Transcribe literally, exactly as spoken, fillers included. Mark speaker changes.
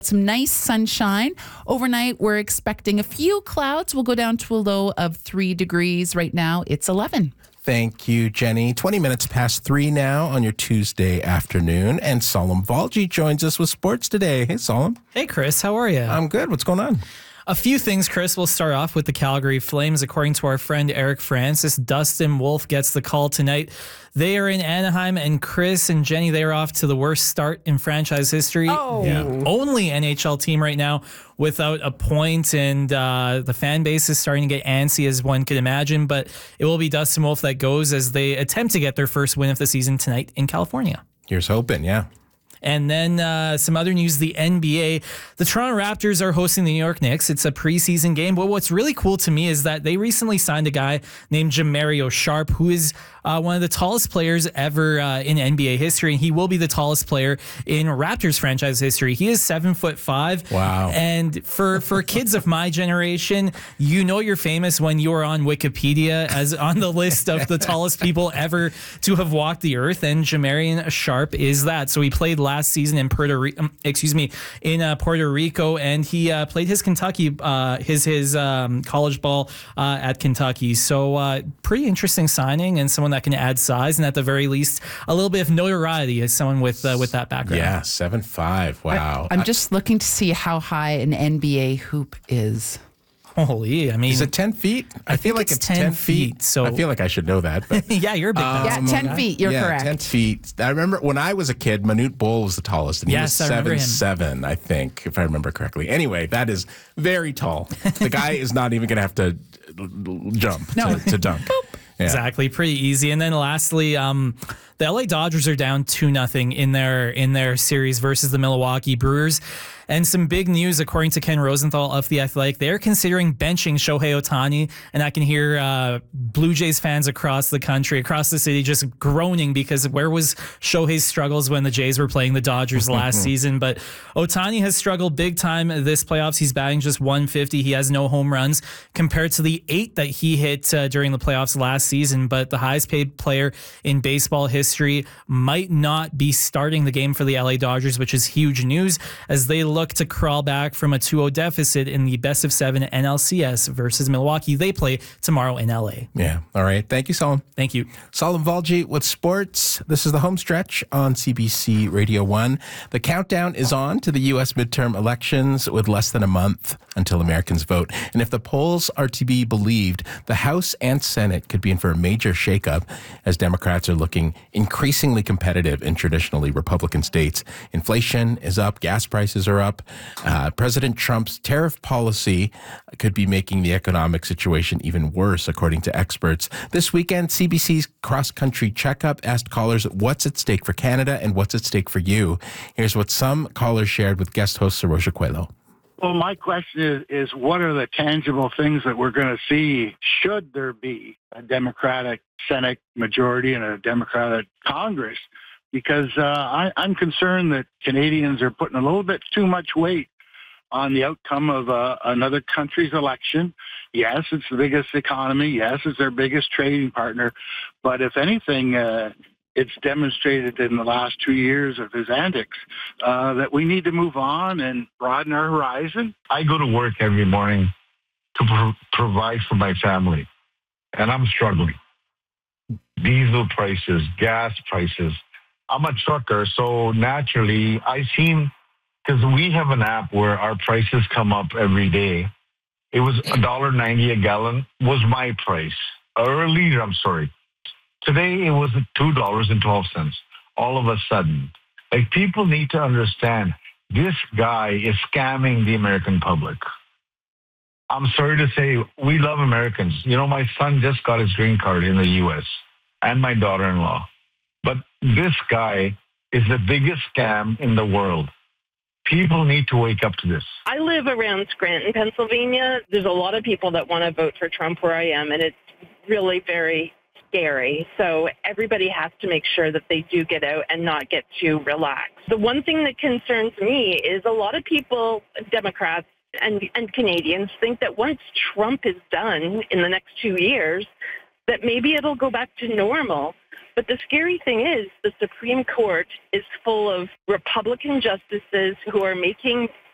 Speaker 1: Some nice sunshine. Overnight, we're expecting a few clouds. We'll go down to a low of three degrees. Right now, it's eleven.
Speaker 2: Thank you, Jenny. twenty minutes past three now on your Tuesday afternoon. And Solemn Valji joins us with sports today. Hey, Solemn.
Speaker 3: Hey, Chris. How are you?
Speaker 2: I'm good. What's going on?
Speaker 3: A few things, Chris. We'll start off with the Calgary Flames. According to our friend Eric Francis, Dustin Wolf gets the call tonight. They are in Anaheim, and Chris and Jenny, they are off to the worst start in franchise history.
Speaker 1: Oh.
Speaker 3: The only N H L team right now without a point, and uh, the fan base is starting to get antsy, as one could imagine. But it will be Dustin Wolf that goes as they attempt to get their first win of the season tonight in California.
Speaker 2: Here's hoping, yeah.
Speaker 3: And then uh, some other news, the N B A. The Toronto Raptors are hosting the New York Knicks. It's a preseason game. But what's really cool to me is that they recently signed a guy named Jamario Sharp, who is uh, one of the tallest players ever uh, in N B A history. And he will be the tallest player in Raptors franchise history. He is seven foot five.
Speaker 2: Wow.
Speaker 3: And for, for kids of my generation, you know you're famous when you are on Wikipedia as on the list of the tallest people ever to have walked the earth. And Jamarian Sharp is that. So he played last season in Puerto Rico, excuse me, in uh, Puerto Rico, and he uh, played his Kentucky, uh, his his um, college ball uh, at Kentucky. So uh, pretty interesting signing, and someone that can add size, and at the very least, a little bit of notoriety as someone with uh, with that background.
Speaker 2: Yeah, seven five. Wow.
Speaker 1: I, I'm just looking to see how high an N B A hoop is.
Speaker 3: Holy, I mean,
Speaker 2: Is it ten feet? I,
Speaker 3: I
Speaker 2: feel
Speaker 3: think
Speaker 2: like
Speaker 3: it's
Speaker 2: it's
Speaker 3: ten
Speaker 2: ten
Speaker 3: feet,
Speaker 2: feet.
Speaker 3: so-
Speaker 2: I feel like I should know that. But
Speaker 3: yeah, you're a big.
Speaker 2: Um,
Speaker 1: Yeah, ten feet. You're
Speaker 2: yeah,
Speaker 1: correct.
Speaker 2: ten feet. I remember when I was a kid, Manute Bol was the tallest, and he
Speaker 3: Yes,
Speaker 2: was
Speaker 3: I remember
Speaker 2: seven
Speaker 3: him.
Speaker 2: seven, I think, if I remember correctly. Anyway, that is very tall. The guy is not even going to have to jump
Speaker 1: No.
Speaker 2: to, to dunk. Yeah.
Speaker 3: Exactly, pretty easy. And then lastly, um, the L A Dodgers are down two nothing in their in their series versus the Milwaukee Brewers. And some big news, according to Ken Rosenthal of The Athletic, they're considering benching Shohei Ohtani. And I can hear uh, Blue Jays fans across the country, across the city, just groaning because where was Shohei's struggles when the Jays were playing the Dodgers last season? But Ohtani has struggled big time this playoffs. He's batting just one fifty. He has no home runs compared to the eight that he hit uh, during the playoffs last season. But the highest paid player in baseball history might not be starting the game for the L A Dodgers, which is huge news as they look to crawl back from a two oh deficit in the best of seven N L C S versus Milwaukee. They play tomorrow in L A.
Speaker 2: Yeah. All right. Thank you, Solemn.
Speaker 3: Thank you.
Speaker 2: Solemn Valji with sports. This is the home stretch on C B C Radio one. The countdown is on to the U S midterm elections with less than a month until Americans vote. And if the polls are to be believed, the House and Senate could be in for a major shakeup as Democrats are looking increasingly competitive in traditionally Republican states. Inflation is up, gas prices are up. Uh, President Trump's tariff policy could be making the economic situation even worse, according to experts. This weekend, C B C's cross-country checkup asked callers what's at stake for Canada and what's at stake for you. Here's what some callers shared with guest host Saroja Coelho.
Speaker 4: Well, my question is, is what are the tangible things that we're going to see should there be a Democratic Senate majority and a Democratic Congress? Because uh, I, I'm concerned that Canadians are putting a little bit too much weight on the outcome of uh, another country's election. Yes, it's the biggest economy. Yes, it's their biggest trading partner. But if anything, uh, it's demonstrated in the last two years of his antics uh, that we need to move on and broaden our horizon.
Speaker 5: I go to work every morning to pro- provide for my family, and I'm struggling. Diesel prices, gas prices. I'm a trucker, so naturally I seen, because we have an app where our prices come up every day. It was one dollar ninety a gallon was my price. Or a liter, I'm sorry. Today it was two dollars and twelve cents. All of a sudden. Like, people need to understand this guy is scamming the American public. I'm sorry to say, we love Americans. You know, my son just got his green card in the U S and my daughter-in-law. But this guy is the biggest scam in the world. People need to wake up to this.
Speaker 6: I live around Scranton, Pennsylvania. There's a lot of people that want to vote for Trump where I am, and it's really very scary. So everybody has to make sure that they do get out and not get too relaxed. The one thing that concerns me is a lot of people, Democrats and, and Canadians, think that once Trump is done in the next two years, that maybe it'll go back to normal. But the scary thing is the Supreme Court is full of Republican justices who are making